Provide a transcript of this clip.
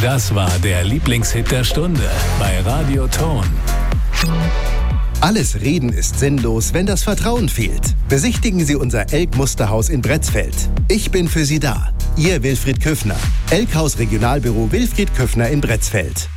Das war der Lieblingshit der Stunde bei Radio Ton. Alles Reden ist sinnlos, wenn das Vertrauen fehlt. Besichtigen Sie unser Elk-Musterhaus in Bretzfeld. Ich bin für Sie da. Ihr Wilfried Köffner. Elkhaus Regionalbüro Wilfried Köffner in Bretzfeld.